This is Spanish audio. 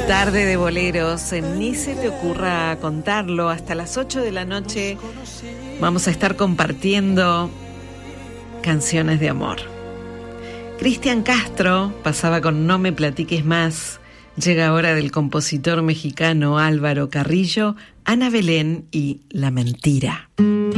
Tarde de boleros, ni se te ocurra contarlo, hasta las 8 de la noche vamos a estar compartiendo canciones de amor. Cristian Castro pasaba con No me platiques más, llega ahora del compositor mexicano Álvaro Carrillo, Ana Belén y La mentira.